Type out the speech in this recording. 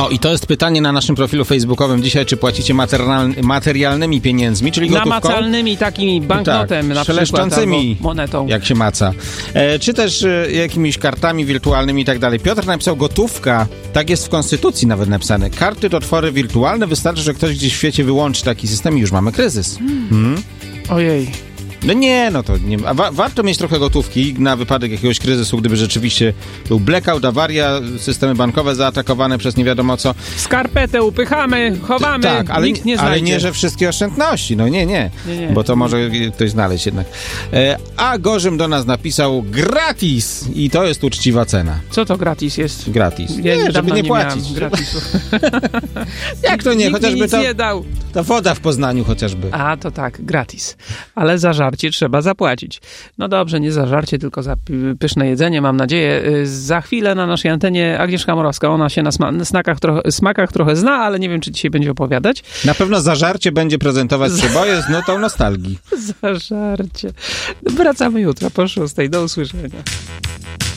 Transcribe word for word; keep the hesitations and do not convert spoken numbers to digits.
O, i to jest pytanie na naszym profilu facebookowym dzisiaj, czy płacicie materialny, materialnymi pieniędzmi, czyli gotówką? Namacalnymi takimi banknotem tak, na szeleszczącymi, przykład, albo monetą. Jak się maca. E, czy też e, jakimiś kartami wirtualnymi i tak dalej. Piotr napisał gotówka, tak jest w Konstytucji nawet napisane. Karty to twory wirtualne, wystarczy, że ktoś gdzieś w świecie wyłączy taki system i już mamy kryzys. Hmm. Hmm. Ojej. No nie, no to nie. A wa- warto mieć trochę gotówki na wypadek jakiegoś kryzysu, gdyby rzeczywiście był blackout, awaria, systemy bankowe zaatakowane przez nie wiadomo co. Skarpetę upychamy, chowamy, tak, ale, nikt nie znajdzie. ale nie, że wszystkie oszczędności. No nie, nie, nie, nie. Bo to może ktoś znaleźć jednak. E, a Gorzym do nas napisał gratis i to jest uczciwa cena. Co to gratis jest? Gratis. Ja nie, żeby nie, nie płacić. Gratisu. Jak to nie? Nikt Chociażby mi nic to, nie dał. to woda w Poznaniu chociażby. A, to tak, gratis. Ale za żarcie trzeba zapłacić. No dobrze, nie za żarcie, tylko za pyszne jedzenie, mam nadzieję. Za chwilę na naszej antenie Agnieszka Morawska. Ona się na sma- snakach trochę, smakach trochę zna, ale nie wiem, czy dzisiaj będzie opowiadać. Na pewno za żarcie będzie prezentować przeboje z nutą nostalgii. Za żarcie. Wracamy jutro po szóstej. Do usłyszenia.